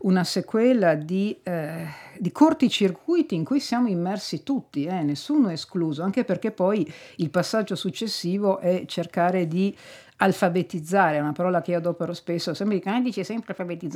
una sequela di corticircuiti in cui siamo immersi tutti, nessuno è escluso, anche perché poi il passaggio successivo è cercare di alfabetizzare, è una parola che io adopero spesso, sempre dicono: dici sempre alfabetizzare".